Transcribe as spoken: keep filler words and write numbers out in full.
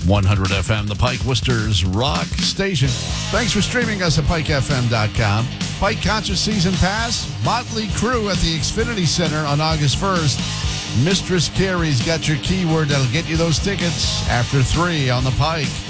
one hundred F M, the Pike Worcester's rock station. Thanks for streaming us at pike f m dot com. Pike Concert Season Pass, Motley Crue at the Xfinity Center on August first. Mistress Carrie's got your keyword that'll get you those tickets after three on the Pike.